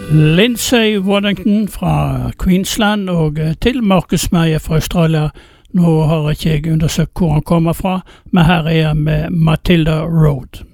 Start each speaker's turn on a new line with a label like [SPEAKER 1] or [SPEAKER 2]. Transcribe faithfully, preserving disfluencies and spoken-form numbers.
[SPEAKER 1] Lindsay Waddington fra Queensland og til Marcus Meyer fra Australia. Nå har ikke jeg undersøkt hvor han kommer fra, men her er han med Matilda Road.